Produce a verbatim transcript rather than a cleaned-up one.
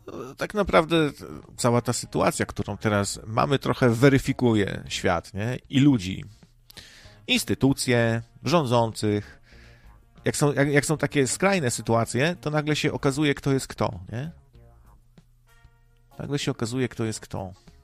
tak naprawdę cała ta sytuacja, którą teraz mamy, trochę weryfikuje świat, nie? I ludzi, instytucje, rządzących. Jak są, jak, jak są takie skrajne sytuacje, to nagle się okazuje, kto jest kto, nie? Nagle się okazuje, kto jest kto.